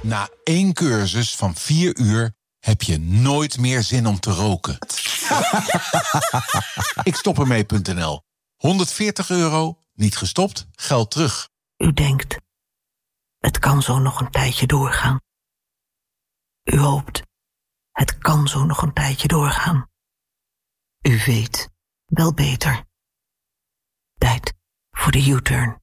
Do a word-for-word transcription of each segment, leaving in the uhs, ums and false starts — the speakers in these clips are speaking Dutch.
Na één cursus van vier uur heb je nooit meer zin om te roken. Ik stop ermee punt n l. honderdveertig euro, niet gestopt, geld terug. U denkt, het kan zo nog een tijdje doorgaan. U hoopt, het kan zo nog een tijdje doorgaan. U weet, wel beter. Tijd voor de U-turn.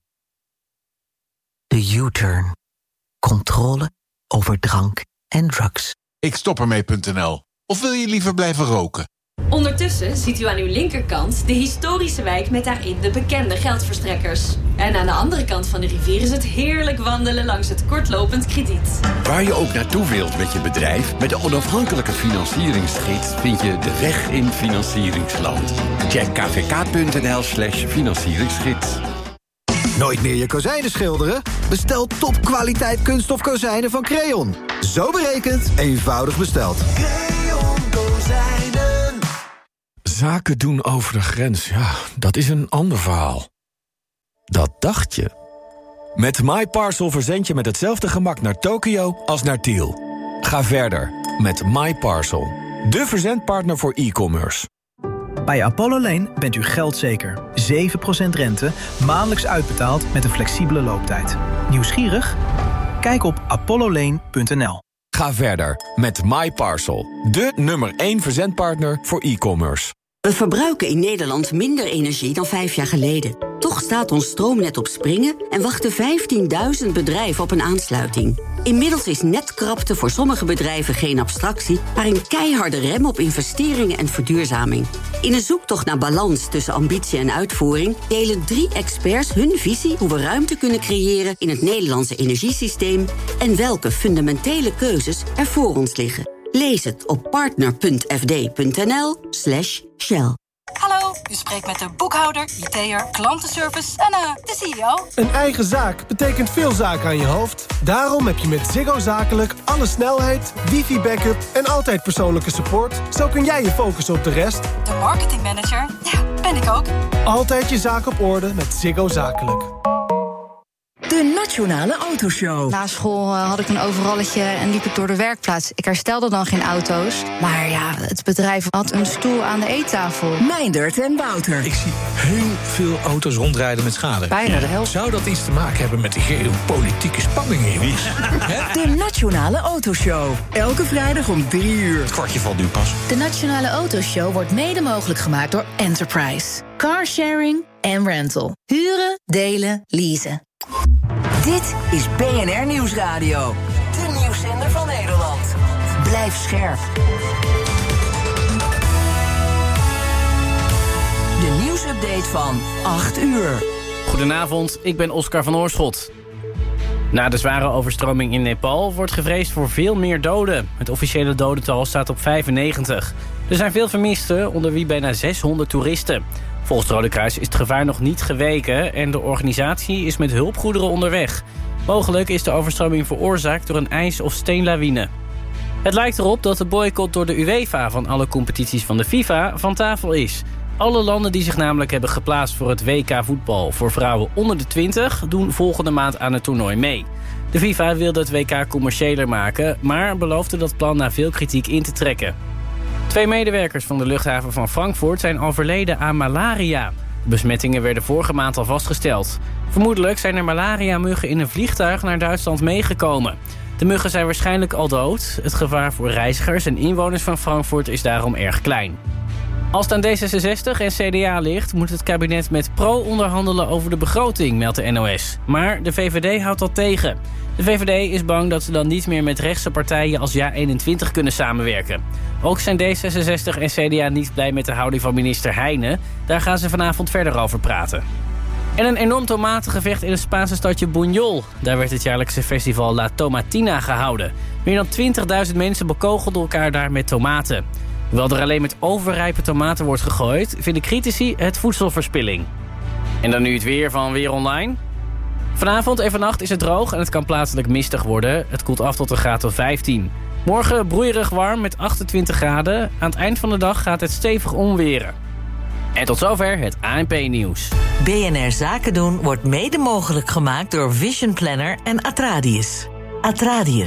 De U-turn. Controle over drank en drugs. Ik stop ermee punt n l. Of wil je liever blijven roken? Ondertussen ziet u aan uw linkerkant de historische wijk met daarin de bekende geldverstrekkers. En aan de andere kant van de rivier is het heerlijk wandelen langs het kortlopend krediet. Waar je ook naartoe wilt met je bedrijf, met de onafhankelijke financieringsgids vind je de weg in financieringsland. Check kvk.nl slash financieringsgids. Nooit meer je kozijnen schilderen? Bestel topkwaliteit kunststof kozijnen van Creon. Zo berekend, eenvoudig besteld. Creon Kozijnen. Zaken doen over de grens, ja, dat is een ander verhaal. Dat dacht je. Met MyParcel verzend je met hetzelfde gemak naar Tokio als naar Tiel. Ga verder met MyParcel, de verzendpartner voor e-commerce. Bij Apollo Lane bent u geldzeker. zeven procent rente, maandelijks uitbetaald met een flexibele looptijd. Nieuwsgierig? Kijk op apollo lane punt n l. Ga verder met MyParcel, de nummer één verzendpartner voor e-commerce. We verbruiken in Nederland minder energie dan vijf jaar geleden. Toch staat ons stroomnet op springen en wachten vijftienduizend bedrijven op een aansluiting. Inmiddels is netkrapte voor sommige bedrijven geen abstractie, maar een keiharde rem op investeringen en verduurzaming. In een zoektocht naar balans tussen ambitie en uitvoering delen drie experts hun visie hoe we ruimte kunnen creëren in het Nederlandse energiesysteem en welke fundamentele keuzes er voor ons liggen. Lees het op partner punt f d punt n l slash shell. Hallo, u spreekt met de boekhouder, I T'er, klantenservice en uh, de C E O. Een eigen zaak betekent veel zaken aan je hoofd. Daarom heb je met Ziggo Zakelijk alle snelheid, wifi-backup en altijd persoonlijke support. Zo kun jij je focussen op de rest. De marketingmanager, ja, ben ik ook. Altijd je zaak op orde met Ziggo Zakelijk. De Nationale Autoshow. Na school uh, had ik een overalletje en liep ik door de werkplaats. Ik herstelde dan geen auto's. Maar ja, het bedrijf had een stoel aan de eettafel. Meindert en Wouter. Ik zie heel veel auto's rondrijden met schade. Bijna de helft. Zou dat iets te maken hebben met de geopolitieke spanningen, jongens? De Nationale Autoshow. Elke vrijdag om drie uur. Het kwartje valt nu pas. De Nationale Autoshow wordt mede mogelijk gemaakt door Enterprise. Carsharing en rental. Huren, delen, leasen. Dit is B N R Nieuwsradio. De nieuwszender van Nederland. Blijf scherp. De nieuwsupdate van acht uur. Goedenavond, ik ben Oscar van Oorschot. Na de zware overstroming in Nepal wordt gevreesd voor veel meer doden. Het officiële dodental staat op vijfennegentig. Er zijn veel vermisten, onder wie bijna zeshonderd toeristen. Volgens het Rode Kruis is het gevaar nog niet geweken en de organisatie is met hulpgoederen onderweg. Mogelijk is de overstroming veroorzaakt door een ijs- of steenlawine. Het lijkt erop dat de boycott door de UEFA van alle competities van de FIFA van tafel is. Alle landen die zich namelijk hebben geplaatst voor het W K voetbal voor vrouwen onder de twintig... doen volgende maand aan het toernooi mee. De FIFA wilde het W K commerciëler maken, maar beloofde dat plan na veel kritiek in te trekken. Twee medewerkers van de luchthaven van Frankfurt zijn overleden aan malaria. De besmettingen werden vorige maand al vastgesteld. Vermoedelijk zijn er malaria-muggen in een vliegtuig naar Duitsland meegekomen. De muggen zijn waarschijnlijk al dood. Het gevaar voor reizigers en inwoners van Frankfurt is daarom erg klein. Als het aan D zesenzestig en C D A ligt, moet het kabinet met Pro onderhandelen over de begroting, meldt de N O S. Maar de V V D houdt dat tegen. De V V D is bang dat ze dan niet meer met rechtse partijen als Ja eenentwintig kunnen samenwerken. Ook zijn D zesenzestig en C D A niet blij met de houding van minister Heijnen. Daar gaan ze vanavond verder over praten. En een enorm tomatengevecht in het Spaanse stadje Buñol. Daar werd het jaarlijkse festival La Tomatina gehouden. Meer dan twintigduizend mensen bekogelden elkaar daar met tomaten. Hoewel er alleen met overrijpe tomaten wordt gegooid, vinden critici het voedselverspilling. En dan nu het weer van Weer Online. Vanavond en vannacht is het droog en het kan plaatselijk mistig worden. Het koelt af tot een graad of vijftien. Morgen broeierig warm met achtentwintig graden. Aan het eind van de dag gaat het stevig onweren. En tot zover het A N P-nieuws. B N R Zaken doen wordt mede mogelijk gemaakt door Vision Planner en Atradius. Atradius,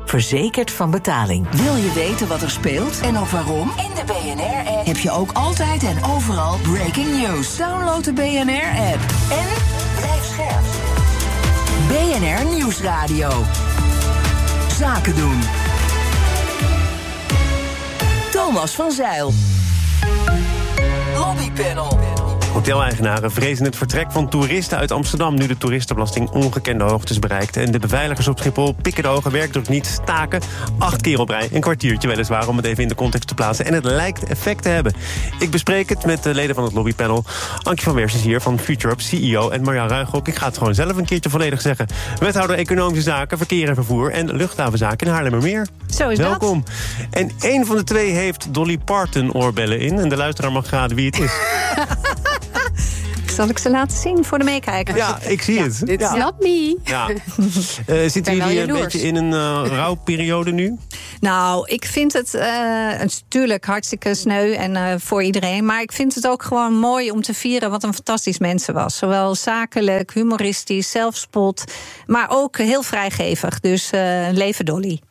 verzekerd van betaling. Wil je weten wat er speelt en ook waarom? In de B N R-app heb je ook altijd en overal breaking news. Download de B N R-app en blijf scherp. B N R Nieuwsradio. Zaken doen. Thomas van Zijl. Lobbypanel. Hoteleigenaren vrezen het vertrek van toeristen uit Amsterdam... nu de toeristenbelasting ongekende hoogtes bereikt. En de beveiligers op Schiphol pikken de hoge werkdruk niet, staken. Acht keer op rij, een kwartiertje weliswaar, om het even in de context te plaatsen. En het lijkt effect te hebben. Ik bespreek het met de leden van het lobbypanel. Ankie van Weers is hier van FutureUp, C E O. En Marja Ruigrok, ik ga het gewoon zelf een keertje volledig zeggen. Wethouder Economische Zaken, Verkeer en Vervoer... en Luchthavenzaken in Haarlemmermeer. Zo is Welkom. dat. En één van de twee heeft Dolly Parton oorbellen in. En de luisteraar mag raden wie het is. Zal ik ze laten zien voor de meekijkers? Ja, ik zie het. Dit is not me. Ja. Uh, zitten jullie een beetje in een uh, rouwperiode nu? Nou, ik vind het uh, natuurlijk hartstikke sneu en uh, voor iedereen. Maar ik vind het ook gewoon mooi om te vieren wat een fantastisch mens was. Zowel zakelijk, humoristisch, zelfspot, maar ook heel vrijgevig. Dus uh, leven Dolly.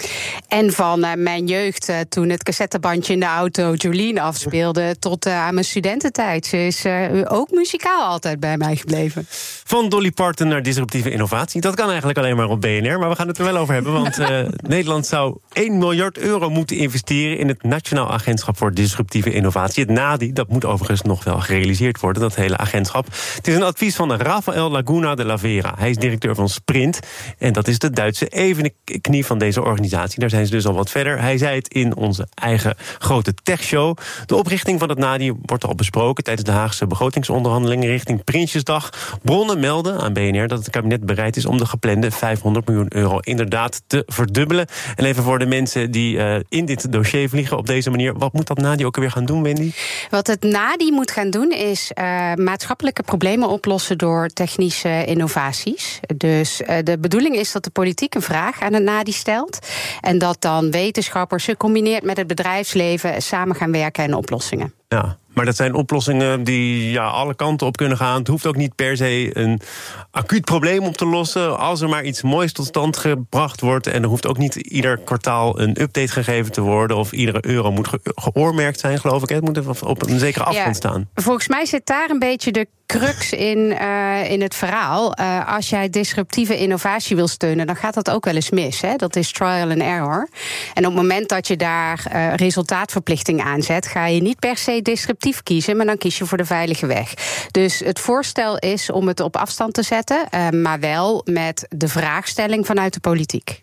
En van uh, mijn jeugd, uh, toen het cassettebandje in de auto Jolien afspeelde... tot uh, aan mijn studententijd. Ze is uh, ook muzikaal altijd bij mij gebleven. Van Dolly Parton naar disruptieve innovatie. Dat kan eigenlijk alleen maar op B N R, maar we gaan het er wel over hebben. Want uh, Nederland zou één miljard euro moeten investeren... in het Nationaal Agentschap voor Disruptieve Innovatie. Het NADI, dat moet overigens nog wel gerealiseerd worden, dat hele agentschap. Het is een advies van Rafael Laguna de la Vera. Hij is directeur van Sprint. En dat is de Duitse evenknie van deze organisatie. Daar zijn ze dus al wat verder. Hij zei het in onze eigen grote techshow. De oprichting van het NADI wordt al besproken tijdens de Haagse begrotingsonderhandelingen richting Prinsjesdag. Bronnen melden aan B N R dat het kabinet bereid is om de geplande vijfhonderd miljoen euro inderdaad te verdubbelen. En even voor de mensen die uh, in dit dossier vliegen op deze manier. Wat moet dat NADI ook alweer gaan doen, Wendy? Wat het NADI moet gaan doen is uh, maatschappelijke problemen oplossen door technische innovaties. Dus uh, de bedoeling is dat de politiek een vraag aan het NADI stelt. En dat dan wetenschappers gecombineerd met het bedrijfsleven samen gaan werken aan oplossingen. Ja, maar dat zijn oplossingen die ja, alle kanten op kunnen gaan. Het hoeft ook niet per se een acuut probleem op te lossen. Als er maar iets moois tot stand gebracht wordt. En er hoeft ook niet ieder kwartaal een update gegeven te worden. Of iedere euro moet ge- geoormerkt zijn, geloof ik. Het moet even op een zekere afstand ja, staan. Volgens mij zit daar een beetje de crux in, uh, in het verhaal. Uh, als jij disruptieve innovatie wil steunen, dan gaat dat ook wel eens mis. Hè? Dat is trial and error. En op het moment dat je daar uh, resultaatverplichting aanzet, ga je niet per se disruptief kiezen, maar dan kies je voor de veilige weg. Dus het voorstel is om het op afstand te zetten, uh, maar wel met de vraagstelling vanuit de politiek.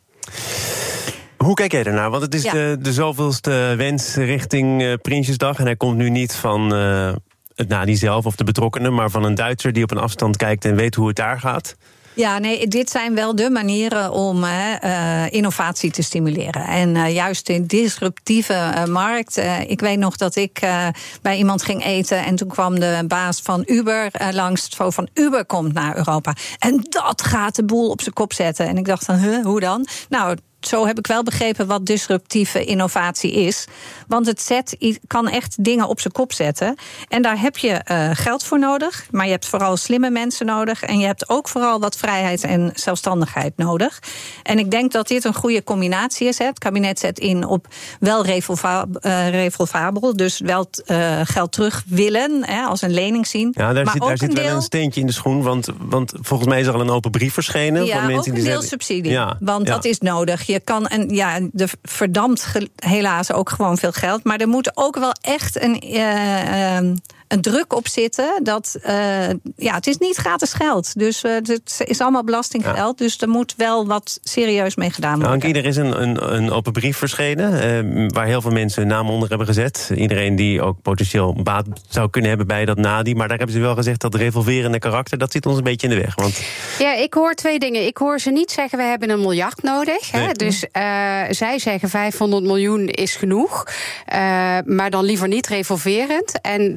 Hoe kijk jij ernaar? Want het is ja. de, de zoveelste wens richting uh, Prinsjesdag. En hij komt nu niet van uh, het NADI zelf of de betrokkenen, maar van een Duitser die op een afstand kijkt en weet hoe het daar gaat. Ja, nee, dit zijn wel de manieren om uh, innovatie te stimuleren. En uh, juist in disruptieve uh, markt. Uh, ik weet nog dat ik uh, bij iemand ging eten en toen kwam de baas van Uber uh, langs. Zo van Uber komt naar Europa. En dat gaat de boel op zijn kop zetten. En ik dacht van, huh, hoe dan? Nou, zo heb ik wel begrepen wat disruptieve innovatie is. Want het zet, kan echt dingen op zijn kop zetten. En daar heb je uh, geld voor nodig. Maar je hebt vooral slimme mensen nodig. En je hebt ook vooral wat vrijheid en zelfstandigheid nodig. En ik denk dat dit een goede combinatie is. Hè. Het kabinet zet in op wel revolvabel. Dus wel uh, geld terug willen, hè, als een lening zien. Ja, daar maar zit, ook daar zit deel, wel een steentje in de schoen. Want, want volgens mij is er al een open brief verschenen. Ja, van mensen ook een die deel zeggen, subsidie. Ja, want ja. dat is nodig. Je kan en ja, er verdampt helaas ook gewoon veel geld. Maar er moet ook wel echt een, uh, uh, een druk op zitten. Dat, uh, ja, het is niet gratis geld. Dus uh, het is allemaal belastinggeld. Ja. Dus er moet wel wat serieus mee gedaan worden. Nou, er is een, een, een open brief verschenen. Uh, waar heel veel mensen hun naam onder hebben gezet. Iedereen die ook potentieel baat zou kunnen hebben bij dat NADI. Maar daar hebben ze wel gezegd dat revolverende karakter, dat zit ons een beetje in de weg. Want ja, ik hoor twee dingen. Ik hoor ze niet zeggen, we hebben een miljard nodig. Hè? Nee. Dus uh, zij zeggen vijfhonderd miljoen is genoeg. Uh, maar dan liever niet revolverend. En de overheid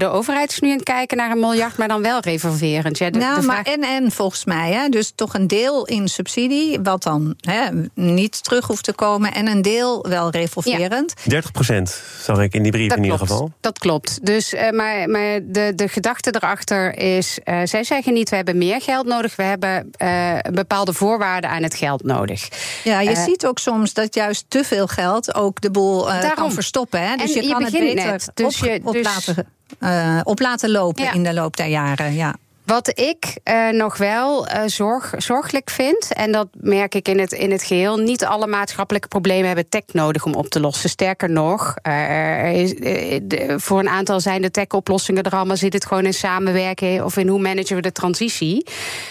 overheid is nu aan het kijken naar een miljard, maar dan wel revolverend. Ja, de, nou, de vraag... maar en, en volgens mij, hè, dus toch een deel in subsidie, wat dan hè, niet terug hoeft te komen, en een deel wel revolverend. Ja. dertig procent zag ik in die brief dat in klopt, ieder geval. Dat klopt. Dus, uh, maar maar de, de gedachte erachter is, uh, zij zeggen niet, we hebben meer geld nodig, we hebben uh, bepaalde voorwaarden aan het geld nodig. Ja, je uh, ziet ook soms dat juist te veel geld ook de boel uh, kan verstoppen. Hè? Dus en je kan je het beter net, dus op, je, op, dus... laten, uh, op laten lopen ja. in de loop der jaren, ja. Wat ik uh, nog wel uh, zorg, zorgelijk vind, en dat merk ik in het, in het geheel, niet alle maatschappelijke problemen hebben tech nodig om op te lossen. Sterker nog, uh, is, uh, de, voor een aantal zijn de tech-oplossingen er allemaal, zit het gewoon in samenwerken of in hoe managen we de transitie.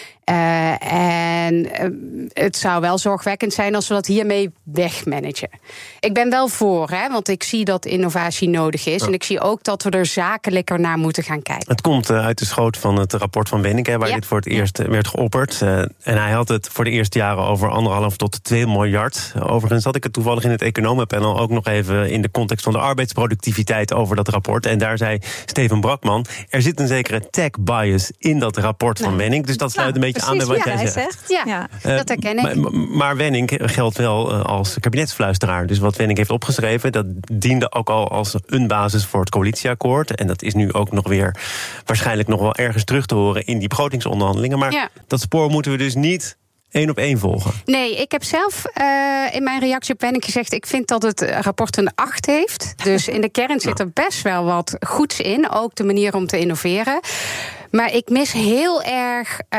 Uh, en uh, het zou wel zorgwekkend zijn als we dat hiermee wegmanagen. Ik ben wel voor, hè, want ik zie dat innovatie nodig is. Ja. En ik zie ook dat we er zakelijker naar moeten gaan kijken. Het komt uh, uit de schoot van het rapport van Wenning, hè, waar ja. dit voor het eerst uh, werd geopperd. Uh, en hij had het voor de eerste jaren over anderhalf tot twee miljard. Overigens had ik het toevallig in het economenpanel ook nog even in de context van de arbeidsproductiviteit over dat rapport. En daar zei Steven Brakman, er zit een zekere tech bias in dat rapport van nou, Wenning. Dus dat sluit nou, een beetje precies, aan bij wat ja, jij zegt. zegt. Ja, ja uh, dat herken ik. Maar, maar Wenning geldt wel uh, als kabinetsfluisteraar. Dus wat Wenning heeft opgeschreven, dat diende ook al als een basis voor het coalitieakkoord. En dat is nu ook nog weer waarschijnlijk nog wel ergens terug te horen in die begrotingsonderhandelingen. Maar ja. dat spoor moeten we dus niet één op één volgen. Nee, ik heb zelf uh, in mijn reactie op Wenning gezegd, ik vind dat het rapport een acht heeft. Dus in de kern zit er best wel wat goeds in. Ook de manier om te innoveren. Maar ik mis heel erg uh,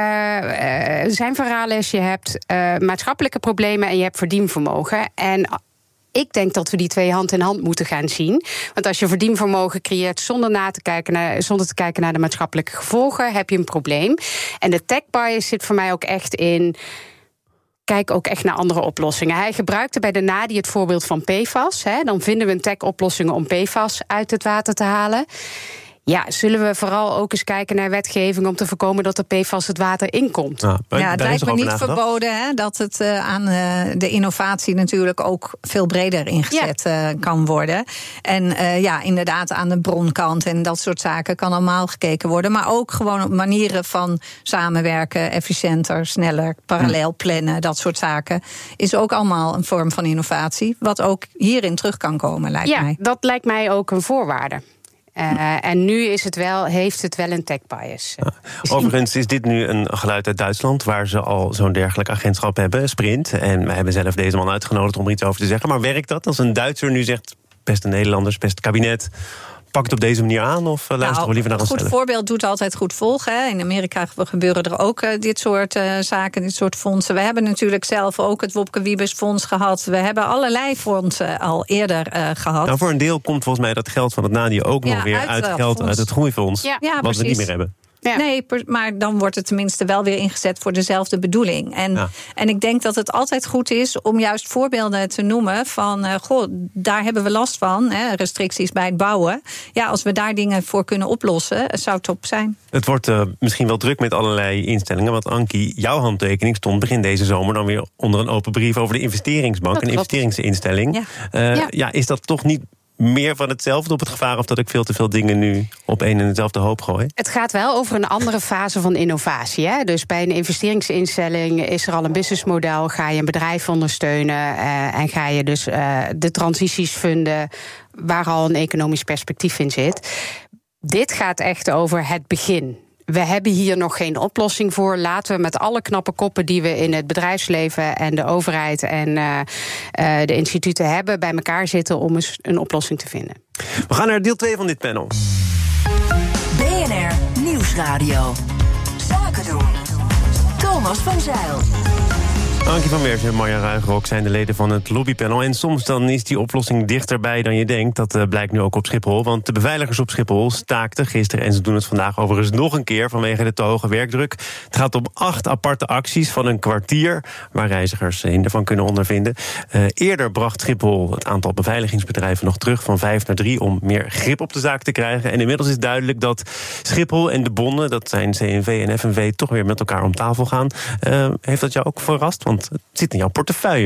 uh, zijn verhalen als je hebt uh, maatschappelijke problemen en je hebt verdienvermogen. En ik denk dat we die twee hand in hand moeten gaan zien. Want als je verdienvermogen creëert zonder, na te kijken naar, zonder te kijken naar de maatschappelijke gevolgen, heb je een probleem. En de tech bias zit voor mij ook echt in, kijk ook echt naar andere oplossingen. Hij gebruikte bij de Nadi het voorbeeld van P F A S. Hè. Dan vinden we een tech-oplossing om P F A S uit het water te halen. Ja, zullen we vooral ook eens kijken naar wetgeving om te voorkomen dat de P F A S het water inkomt? Ja, ja het lijkt me niet verboden hè, dat het uh, aan uh, de innovatie natuurlijk ook veel breder ingezet ja. uh, kan worden. En uh, ja, inderdaad aan de bronkant en dat soort zaken kan allemaal gekeken worden. Maar ook gewoon op manieren van samenwerken, efficiënter, sneller, parallel plannen, dat soort zaken. Is ook allemaal een vorm van innovatie, wat ook hierin terug kan komen, lijkt ja, mij. Ja, dat lijkt mij ook een voorwaarde. Uh, en nu is het wel, heeft het wel een tech bias. Ja. Overigens is dit nu een geluid uit Duitsland, waar ze al zo'n dergelijk agentschap hebben, Sprint. En wij hebben zelf deze man uitgenodigd om er iets over te zeggen. Maar werkt dat als een Duitser nu zegt, beste Nederlanders, beste kabinet, pak het op deze manier aan of uh, luisteren nou, we liever naar onszelf? Een goed voorbeeld doet altijd goed volgen. Hè. In Amerika gebeuren er ook uh, dit soort uh, zaken, dit soort fondsen. We hebben natuurlijk zelf ook het Wopke Wiebes Fonds gehad. We hebben allerlei fondsen al eerder uh, gehad. Nou, voor een deel komt volgens mij dat geld van het Nadi ook ja, nog weer uit, uit geld fonds. Uit het groeifonds. Ja, ja, wat precies. we niet meer hebben. Ja. Nee, maar dan wordt het tenminste wel weer ingezet voor dezelfde bedoeling. En, ja. en ik denk dat het altijd goed is om juist voorbeelden te noemen van, uh, goh, daar hebben we last van, hè, restricties bij het bouwen. Ja, als we daar dingen voor kunnen oplossen, zou het top zijn. Het wordt uh, misschien wel druk met allerlei instellingen, want Ankie, jouw handtekening stond begin deze zomer dan weer onder een open brief over de investeringsbank, een investeringsinstelling. Ja. Uh, ja. ja, is dat toch niet meer van hetzelfde op het gevaar of dat ik veel te veel dingen nu op één en dezelfde hoop gooi? Het gaat wel over een andere fase van innovatie. Hè? Dus bij een investeringsinstelling is er al een businessmodel, ga je een bedrijf ondersteunen uh, en ga je dus uh, de transities funden waar al een economisch perspectief in zit. Dit gaat echt over het begin. We hebben hier nog geen oplossing voor. Laten we met alle knappe koppen die we in het bedrijfsleven en de overheid en uh, uh, de instituten hebben bij elkaar zitten om eens een oplossing te vinden. We gaan naar deel twee van dit panel. B N R Nieuwsradio. Zaken doen. Thomas van Zijl. Ankie van Werven en Marja Ruigrok zijn de leden van het lobbypanel. En soms dan is die oplossing dichterbij dan je denkt. Dat uh, blijkt nu ook op Schiphol. Want de beveiligers op Schiphol staakten gisteren, en ze doen het vandaag overigens nog een keer vanwege de te hoge werkdruk. Het gaat om acht aparte acties van een kwartier waar reizigers hinder van kunnen ondervinden. Uh, eerder bracht Schiphol het aantal beveiligingsbedrijven nog terug van vijf naar drie om meer grip op de zaak te krijgen. En inmiddels is duidelijk dat Schiphol en de bonden, dat zijn C N V en F N V, toch weer met elkaar om tafel gaan. Uh, heeft dat jou ook verrast? Want het zit in jouw portefeuille.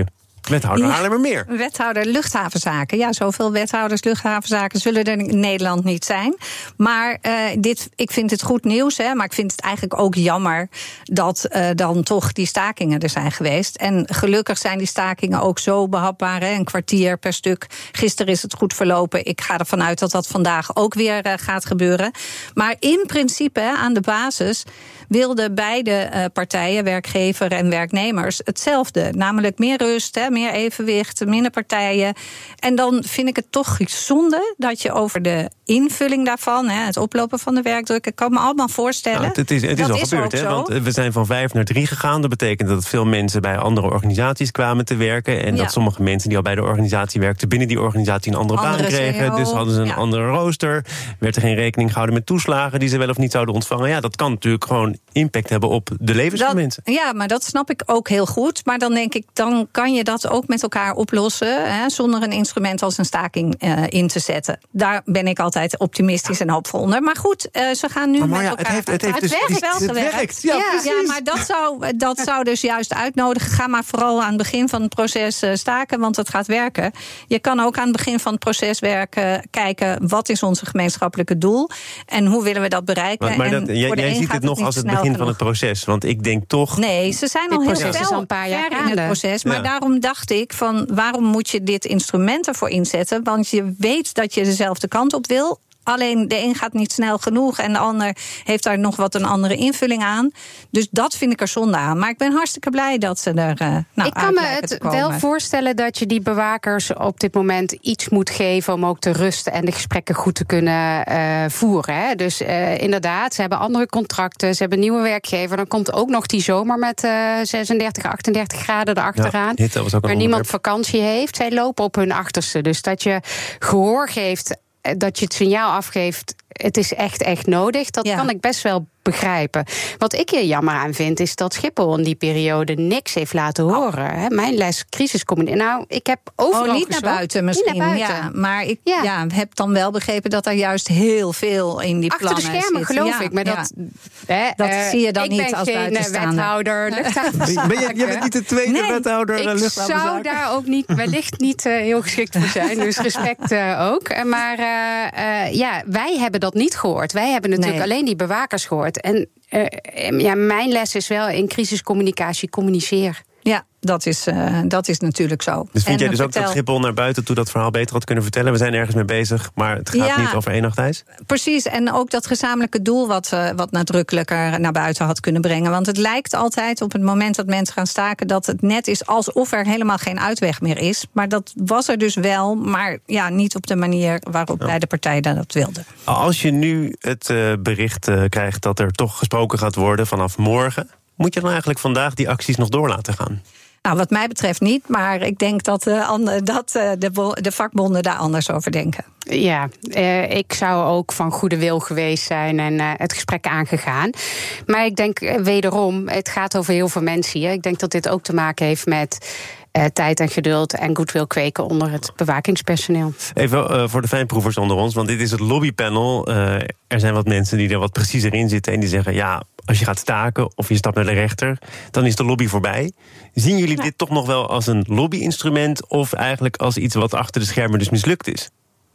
Wethouder Ja, Haarlemmermeer. Wethouder luchthavenzaken. Ja, zoveel wethouders luchthavenzaken zullen er in Nederland niet zijn. Maar uh, dit, ik vind het goed nieuws. Hè, maar ik vind het eigenlijk ook jammer dat uh, dan toch die stakingen er zijn geweest. En gelukkig zijn die stakingen ook zo behapbaar. Hè, een kwartier per stuk. Gisteren is het goed verlopen. Ik ga ervan uit dat dat vandaag ook weer uh, gaat gebeuren. Maar in principe, hè, aan de basis, wilden beide uh, partijen, werkgever en werknemers, hetzelfde. Namelijk meer rust, hè, meer evenwicht, minder partijen. En dan vind ik het toch zonde dat je over de invulling daarvan, hè, het oplopen van de werkdruk, ik kan me allemaal voorstellen. Nou, het is, het is dat al is gebeurd, hè? zo. Want we zijn van vijf naar drie gegaan. Dat betekent dat veel mensen bij andere organisaties kwamen te werken. En Ja. dat sommige mensen die al bij de organisatie werkten, binnen die organisatie een andere, Andere baan kregen. C E O, Dus hadden ze een ja. andere rooster. Werd er geen rekening gehouden met toeslagen die ze wel of niet zouden ontvangen. Ja, dat kan natuurlijk gewoon impact hebben op de levens van Dat, mensen. ja, maar dat snap ik ook heel goed. Maar dan denk ik, dan kan je dat ook met elkaar oplossen, hè, zonder een instrument als een staking uh, in te zetten. Daar ben ik altijd optimistisch en hoopvol onder. Maar goed, uh, ze gaan nu Maar met Marja, elkaar. het heeft- het heeft dus- werkt wel het gewerkt. werkt, ja, precies. ja, maar dat zou, dat zou dus juist uitnodigen. Ga maar vooral aan het begin van het proces uh, staken, want het gaat werken. Je kan ook aan het begin van het proces werken, kijken wat is onze gemeenschappelijke doel en hoe willen we dat bereiken. Maar, maar en dat, jij, voor de jij een ziet gaat het nog niet als het snel begin van genoeg. het proces. Want ik denk toch. Nee, ze zijn al Dit heel proces is veel al een paar jaar ver in het gaande. proces. Maar Ja. daarom dacht ik van, waarom moet je dit instrument ervoor inzetten? Want je weet dat je dezelfde kant op wil. Alleen de een gaat niet snel genoeg en de ander heeft daar nog wat een andere invulling aan. Dus dat vind ik er zonde aan. Maar ik ben hartstikke blij dat ze er uh, nou, Ik kan uit me lijken te het komen. wel voorstellen dat je die bewakers op dit moment iets moet geven om ook te rusten en de gesprekken goed te kunnen uh, voeren. Hè. Dus uh, inderdaad, ze hebben andere contracten, ze hebben een nieuwe werkgever. Dan komt ook nog die zomer met uh, zesendertig, achtendertig graden erachteraan. Ja, hitte was ook een waar niemand onderwerp. vakantie heeft. Zij lopen op hun achterste. Dus dat je gehoor geeft, dat je het signaal afgeeft, het is echt, echt nodig. Dat Ja. kan ik best wel begrijpen. Wat ik er jammer aan vind, is dat Schiphol in die periode niks heeft laten horen. Hè. Mijn les crisiscommunicatie. Nou, ik heb overal Oh, niet gezocht. naar buiten misschien. Niet naar buiten. Ja, maar ik Ja. ja. heb dan wel begrepen dat er juist heel veel in die Achter de plannen schermen, zit. geloof Ja, ik. Maar ja. dat, hè, Dat eh, zie je dan ik niet ben als geen eh, buitenstaander. wethouder luchthavenzaken. Ben je, je bent niet de tweede Nee, wethouder Ik uh, luchthavenzaken. zou daar ook niet, wellicht niet uh, heel geschikt voor zijn. Dus respect uh, ook. Uh, Maar uh, uh, ja, wij hebben dat niet gehoord. Wij hebben natuurlijk Nee. alleen die bewakers gehoord. En uh, ja, mijn les is wel in crisiscommunicatie, communiceer. Ja, dat is, uh, dat is natuurlijk zo. Dus vind En jij dus ook vertel- dat Schiphol naar buiten toe dat verhaal beter had kunnen vertellen? We zijn ergens mee bezig, maar het gaat Ja. niet over één nacht ijs? Precies, en ook dat gezamenlijke doel wat, uh, wat nadrukkelijker naar buiten had kunnen brengen. Want het lijkt altijd op het moment dat mensen gaan staken dat het net is alsof er helemaal geen uitweg meer is. Maar dat was er dus wel, maar ja, niet op de manier waarop beide partijen dat wilden. Als je nu het uh, bericht uh, krijgt dat er toch gesproken gaat worden vanaf morgen, moet je dan eigenlijk vandaag die acties nog door laten gaan? Nou, wat mij betreft niet, maar ik denk dat, uh, ander, dat uh, de, bo- de vakbonden daar anders over denken. Ja, eh, ik zou ook van goede wil geweest zijn en uh, het gesprek aangegaan. Maar ik denk uh, wederom, het gaat over heel veel mensen hier. Ik denk dat dit ook te maken heeft met uh, tijd en geduld en goodwill kweken onder het bewakingspersoneel. Even uh, voor de fijnproevers onder ons, want dit is het lobbypanel. Uh, er zijn wat mensen die er wat preciezer in zitten en die zeggen, ja, als je gaat staken of je stapt naar de rechter, dan is de lobby voorbij. Zien jullie Ja. dit toch nog wel als een lobbyinstrument of eigenlijk als iets wat achter de schermen dus mislukt is?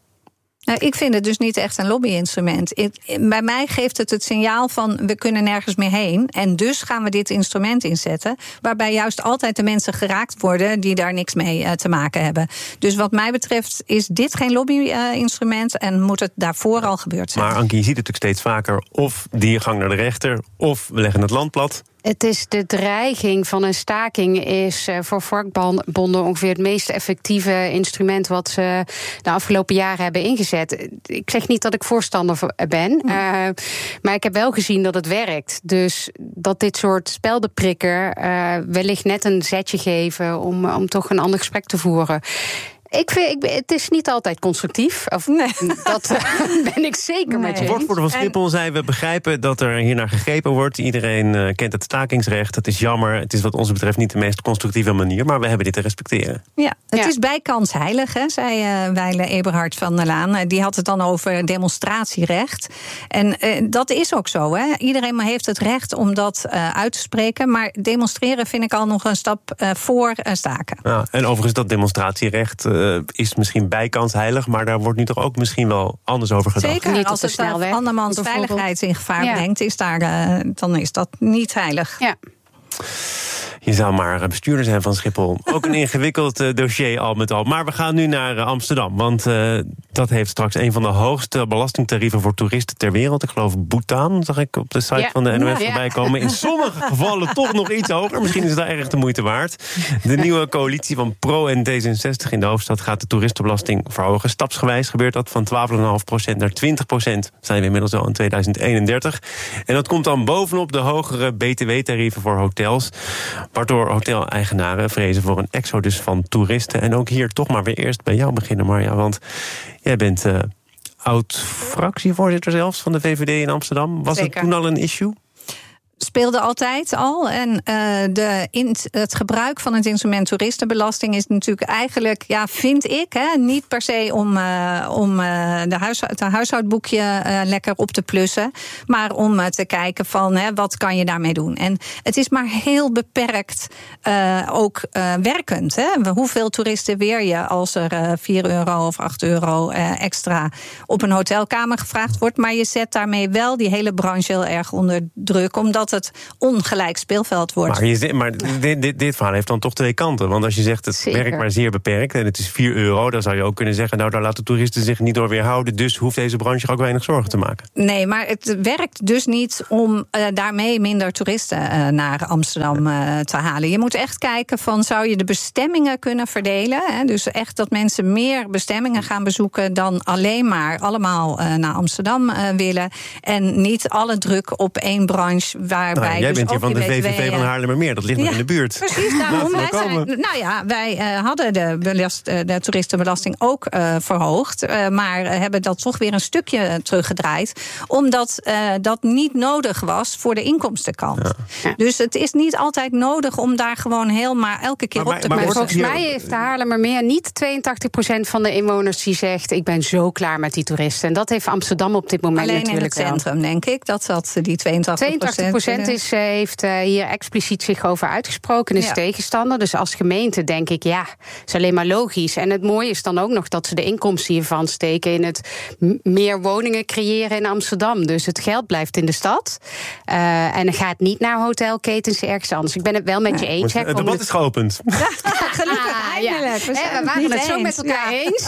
Nou, ik vind het dus niet echt een lobbyinstrument. Ik, bij mij geeft het het signaal van we kunnen nergens meer heen. En dus gaan we dit instrument inzetten. Waarbij juist altijd de mensen geraakt worden die daar niks mee uh, te maken hebben. Dus wat mij betreft is dit geen lobbyinstrument en moet het daarvoor al gebeurd zijn. Maar Ankie, je ziet het natuurlijk steeds vaker. Of die gang naar de rechter, of we leggen het land plat. Het is de dreiging van een staking is uh, voor vakbonden ongeveer het meest effectieve instrument wat ze de afgelopen jaren hebben ingezet. Ik zeg niet dat ik voorstander ben, uh, maar ik heb wel gezien dat het werkt. Dus dat dit soort speldenprikken uh, wellicht net een zetje geven om, om toch een ander gesprek te voeren. Ik vind, ik, het is niet altijd constructief. Of, nee. Dat uh, ben ik zeker nee. met je. De woordvoerder van Schiphol zei, we begrijpen dat er hier naar gegrepen wordt. Iedereen uh, kent het stakingsrecht. Het is jammer. Het is wat ons betreft niet de meest constructieve manier. Maar we hebben dit te respecteren. Ja, het ja. is bijkans heilig, hè, zei uh, Weile Eberhard van der Laan. Die had het dan over demonstratierecht. En uh, dat is ook zo. Hè. Iedereen heeft het recht om dat uh, uit te spreken. Maar demonstreren vind ik al nog een stap uh, voor uh, staken. Ja, en overigens dat demonstratierecht uh, is misschien bijkans heilig. Maar daar wordt nu toch ook misschien wel anders over gedacht. Zeker, niet als het uh, andermans veiligheid in gevaar ja. brengt, is daar, uh, dan is dat niet heilig. Ja. Je zou maar bestuurder zijn van Schiphol. Ook een ingewikkeld uh, dossier al met al. Maar we gaan nu naar uh, Amsterdam. Want uh, dat heeft straks een van de hoogste belastingtarieven voor toeristen ter wereld. Ik geloof Bhutan, zag ik op de site ja. van de N O S ja. voorbij komen. In sommige gevallen toch nog iets hoger. Misschien is het daar erg de moeite waard. De nieuwe coalitie van Pro en D zesenzestig in de hoofdstad gaat de toeristenbelasting verhogen. Stapsgewijs gebeurt dat van twaalf komma vijf procent naar twintig procent. Zijn we inmiddels al in tweeduizend eenendertig. En dat komt dan bovenop de hogere B T W-tarieven voor hotels. Waardoor hoteleigenaren vrezen voor een exodus van toeristen. En ook hier toch maar weer eerst bij jou beginnen, Marja. Want jij bent uh, oud-fractievoorzitter zelfs van de V V D in Amsterdam. Was Zeker. het toen al een issue? Speelde altijd al. En uh, de, in, het gebruik van het instrument toeristenbelasting is natuurlijk eigenlijk, ja, vind ik, hè, niet per se om, uh, om uh, de huis, het huishoudboekje uh, lekker op te plussen, maar om uh, te kijken van, hè, wat kan je daarmee doen. En het is maar heel beperkt uh, ook uh, werkend. Hè. Hoeveel toeristen weer je als er uh, vier euro of acht euro uh, extra op een hotelkamer gevraagd wordt. Maar je zet daarmee wel die hele branche heel erg onder druk, omdat het ongelijk speelveld wordt. Maar, je, maar dit, dit, dit verhaal heeft dan toch twee kanten. Want als je zegt het Zeker. werkt maar zeer beperkt en het is vier euro... dan zou je ook kunnen zeggen, nou daar laten toeristen zich niet door weerhouden. Dus hoeft deze branche ook weinig zorgen te maken. Nee, maar het werkt dus niet om uh, daarmee minder toeristen uh, naar Amsterdam uh, te halen. Je moet echt kijken van, zou je de bestemmingen kunnen verdelen? Hè? Dus echt dat mensen meer bestemmingen gaan bezoeken dan alleen maar allemaal uh, naar Amsterdam uh, willen. En niet alle druk op één branche waarbij nou, jij dus bent hier van de V V V uh, van Haarlemmermeer, dat ligt nog ja, in de buurt. Precies, daarom. Wij zijn, nou ja, wij uh, hadden de, belast, uh, de toeristenbelasting ook uh, verhoogd, uh, maar uh, hebben dat toch weer een stukje teruggedraaid, omdat uh, dat niet nodig was voor de inkomstenkant. Ja. Dus het is niet altijd nodig om daar gewoon helemaal elke keer maar, op te maar, maar volgens mij heeft de Haarlemmermeer niet tweeëntachtig procent van de inwoners die zegt, ik ben zo klaar met die toeristen. En dat heeft Amsterdam op dit moment alleen natuurlijk in het centrum, wel. Denk ik, dat zat die tweeëntachtig procent is, uh, heeft uh, hier expliciet zich over uitgesproken, is ja. tegenstander. Dus als gemeente denk ik, ja, is alleen maar logisch. En het mooie is dan ook nog dat ze de inkomsten hiervan steken in het m- meer woningen creëren in Amsterdam. Dus het geld blijft in de stad. Uh, en gaat niet naar hotelketens ergens anders. Ik ben het wel met je eens. Het debat is geopend. Ja, gelukkig, ah, eindelijk. Ja. We, we waren het zo met elkaar ja. eens.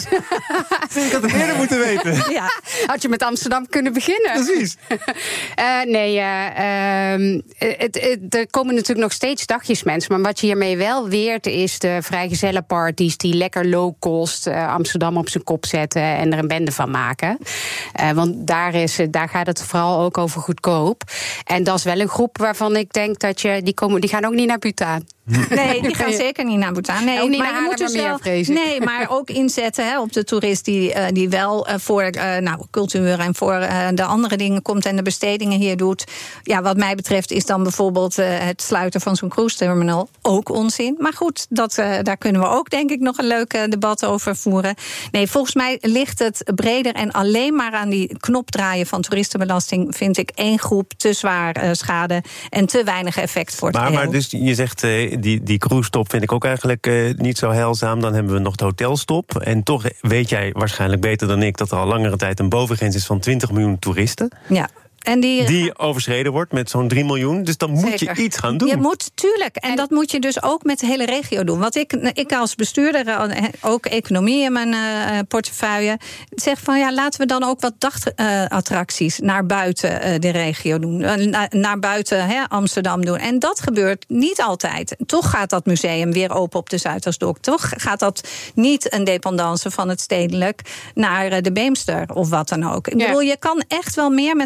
Ik had het eerder moeten weten. Ja. Had je met Amsterdam kunnen beginnen. Precies. Uh, nee, uh, uh, het, het, er komen natuurlijk nog steeds dagjesmensen. Maar wat je hiermee wel weert is de vrijgezellenparties die lekker low cost uh, Amsterdam op zijn kop zetten en er een bende van maken. Uh, want daar, is, daar gaat het vooral ook over goedkoop. En dat is wel een groep waarvan ik denk dat je, die, komen, die gaan ook niet naar Bhutan. Nee, die gaan zeker niet naar Bhutan. Nee, ook niet maar naar je moet dus wel, meer, nee, maar ook inzetten hè, op de toerist die, uh, die wel uh, voor uh, nou, cultuur en voor uh, de andere dingen komt en de bestedingen hier doet. Ja, wat mij betreft is dan bijvoorbeeld uh, het sluiten van zo'n cruise terminal ook onzin. Maar goed, dat, uh, daar kunnen we ook denk ik nog een leuk uh, debat over voeren. Nee, volgens mij ligt het breder en alleen maar aan die knop draaien van toeristenbelasting vind ik één groep te zwaar uh, schade en te weinig effect voor het maar, geheel. Maar dus je zegt uh, die, die cruise-stop vind ik ook eigenlijk uh, niet zo heilzaam. Dan hebben we nog de hotelstop. En toch weet jij waarschijnlijk beter dan ik dat er al langere tijd een bovengrens is van twintig miljoen toeristen. Ja. En die, die overschreden wordt met zo'n drie miljoen. Dus dan moet Zeker. je iets gaan doen. Je moet, tuurlijk. En, en dat moet je dus ook met de hele regio doen. Want ik, ik als bestuurder, ook economie in mijn uh, portefeuille, zeg van ja, laten we dan ook wat dagattracties uh, naar buiten uh, de regio doen. Uh, naar, naar buiten hè, Amsterdam doen. En dat gebeurt niet altijd. Toch gaat dat museum weer open op de Zuidersdok. Toch gaat dat niet een dependance van het stedelijk naar uh, de Beemster of wat dan ook. Ik ja. bedoel, je kan echt wel meer met elkaar doen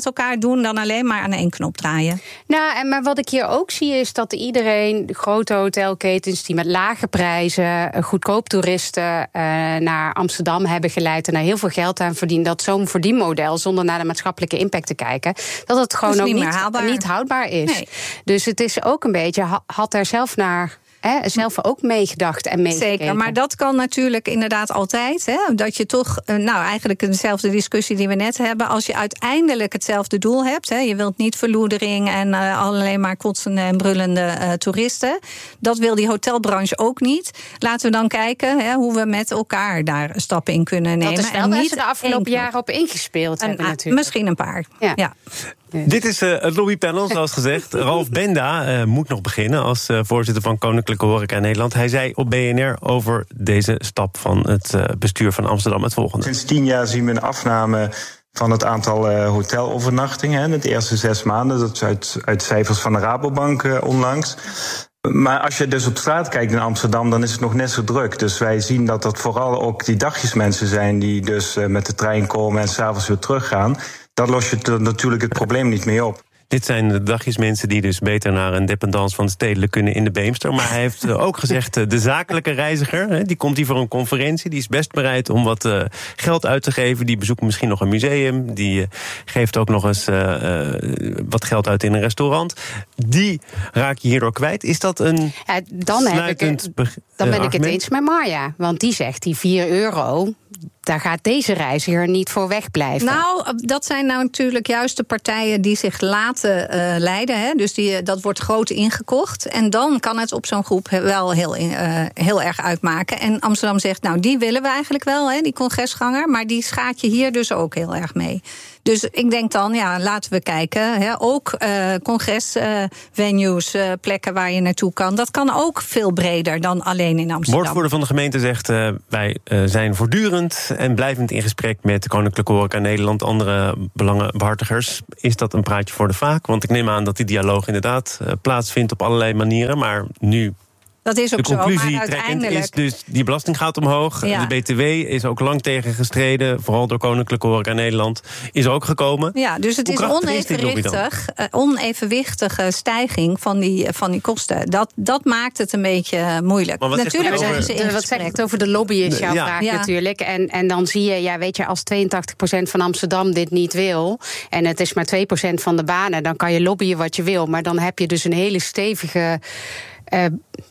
doen dan alleen maar aan één knop draaien. Nou, en maar wat ik hier ook zie is dat iedereen, de grote hotelketens die met lage prijzen, goedkoop toeristen uh, naar Amsterdam hebben geleid en daar heel veel geld aan verdienen, dat zo'n verdienmodel, zonder naar de maatschappelijke impact te kijken, dat het gewoon dat ook niet, niet, haalbaar. niet houdbaar is. Nee. Dus het is ook een beetje, had er zelf naar... He, zelf ook meegedacht en meegekeken. Zeker, maar dat kan natuurlijk inderdaad altijd. Hè, dat je toch, nou eigenlijk dezelfde discussie die we net hebben, als je uiteindelijk hetzelfde doel hebt, hè, je wilt niet verloedering en uh, alleen maar kotsende en brullende uh, toeristen. Dat wil die hotelbranche ook niet. Laten we dan kijken hè, hoe we met elkaar daar stappen in kunnen nemen. Dat is wel en waar niet ze de afgelopen jaren op ingespeeld en, hebben uh, natuurlijk. Misschien een paar, ja. ja. Dit is uh, het lobbypanel, zoals gezegd. Ralf Benda uh, moet nog beginnen als uh, voorzitter van Koninklijke Horeca Nederland. Hij zei op B N R over deze stap van het uh, bestuur van Amsterdam het volgende. Sinds tien jaar zien we een afname van het aantal uh, hotelovernachtingen. In de eerste zes maanden, dat is uit, uit cijfers van de Rabobank uh, onlangs. Maar als je dus op straat kijkt in Amsterdam, dan is het nog net zo druk. Dus wij zien dat dat vooral ook die dagjesmensen zijn die dus uh, met de trein komen en 's avonds weer teruggaan. Daar los je natuurlijk het probleem niet mee op. Dit zijn de dagjesmensen die dus beter naar een dependance van de stedelijk kunnen in de Beemster. Maar hij heeft ook gezegd, de zakelijke reiziger, die komt hier voor een conferentie, die is best bereid om wat uh, geld uit te geven. Die bezoekt misschien nog een museum, die uh, geeft ook nog eens uh, uh, wat geld uit in een restaurant. Die raak je hierdoor kwijt. Is dat een ja, dan heb ik het, Dan ben ik het eens met Marja. Want die zegt, die vier euro... daar gaat deze reiziger niet voor wegblijven. Nou, dat zijn nou natuurlijk juist de partijen die zich laten uh, leiden. Hè? Dus die, dat wordt groot ingekocht. En dan kan het op zo'n groep wel heel, uh, heel erg uitmaken. En Amsterdam zegt, nou, die willen we eigenlijk wel, hè, die congresganger. Maar die schaat je hier dus ook heel erg mee. Dus ik denk dan, ja, laten we kijken. Hè, ook uh, congresvenues, uh, uh, plekken waar je naartoe kan. Dat kan ook veel breder dan alleen in Amsterdam. Woordvoerder van de gemeente zegt, uh, wij uh, zijn voortdurend en blijvend in gesprek met de Koninklijke Horeca Nederland, andere belangenbehartigers. Is dat een praatje voor de vaak? Want ik neem aan dat die dialoog inderdaad uh, plaatsvindt op allerlei manieren. Maar nu... Dat is ook de conclusie zo, maar uiteindelijk... is dus, die belasting gaat omhoog. Ja. De B T W is ook lang tegen gestreden, vooral door Koninklijke Horeca Nederland, is er ook gekomen. Ja, dus het Hoe is onevenwichtig, uh, onevenwichtige stijging van die, van die kosten. Dat, dat maakt het een beetje moeilijk. Maar wat natuurlijk zegt zijn over... ze in Wat zegt het over de lobby is jouw ja. vraag ja. natuurlijk. En, en dan zie je, ja, weet je, als tweeëntachtig procent van Amsterdam dit niet wil, en het is maar twee procent van de banen, dan kan je lobbyen wat je wil. Maar dan heb je dus een hele stevige... Uh,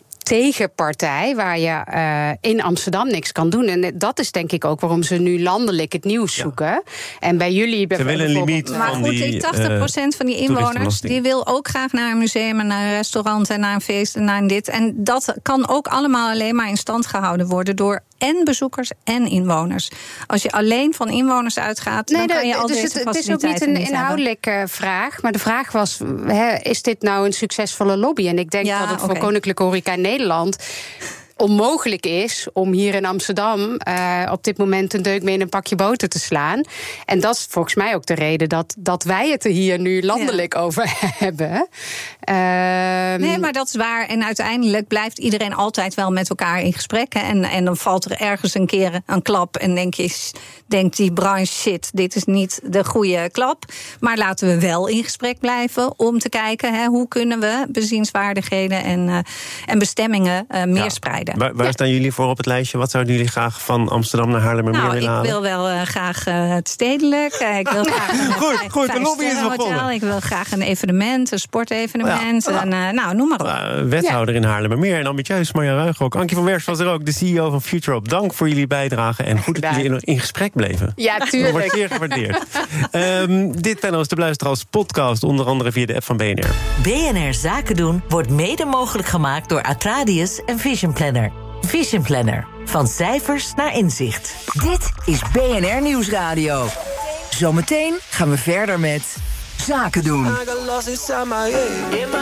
tegenpartij waar je uh, in Amsterdam niks kan doen. En dat is denk ik ook waarom ze nu landelijk het nieuws zoeken. Ja. En bij jullie bijvoorbeeld... Ze willen een limiet maar van goed, die die tachtig procent van die inwoners die wil ook graag naar een museum en naar een restaurant en naar een feest en naar een dit. En dat kan ook allemaal alleen maar in stand gehouden worden door en bezoekers en inwoners. Als je alleen van inwoners uitgaat, nee, dan kan je de, al dus deze het, faciliteiten het is ook niet een niet inhoudelijke hebben. vraag. Maar de vraag was, he, is dit nou een succesvolle lobby? En ik denk ja, dat het voor okay. Koninklijke Horeca Nederland onmogelijk is om hier in Amsterdam uh, op dit moment een deuk mee in een pakje boter te slaan. En dat is volgens mij ook de reden dat, dat wij het er hier nu landelijk ja. over hebben. Um, nee, maar dat is waar. En uiteindelijk blijft iedereen altijd wel met elkaar in gesprek. En, en dan valt er ergens een keer een klap en denk je, denkt die branche, shit, dit is niet de goede klap. Maar laten we wel in gesprek blijven om te kijken, hè, hoe kunnen we bezienswaardigheden en, uh, en bestemmingen uh, meer ja. spreiden. Waar, waar ja. staan jullie voor op het lijstje? Wat zouden jullie graag van Amsterdam naar Haarlemmermeer nou, willen halen? Ik wil wel uh, graag uh, het stedelijk. Uh, ik wil graag een, goed, vijf, goed, vijf de lobby is begonnen. Ik wil graag een evenement, een sportevenement. Ja. En, uh, nou, noem maar op. Uh, wethouder ja. in Haarlemmermeer en ambitieus Marja Ruijg ook. Ankie van Wersch was er ook, de C E O van FutureHop. Dank voor jullie bijdrage en goed dat jullie in, in gesprek bleven. Ja, tuurlijk. Dat wordt zeer gewaardeerd. um, dit panel is te beluisteren als podcast, onder andere via de app van B N R. B N R Zaken doen wordt mede mogelijk gemaakt door Atradius en Vision Planner. Vision Planner. Van cijfers naar inzicht. Dit is B N R Nieuwsradio. Zometeen gaan we verder met Zaken doen.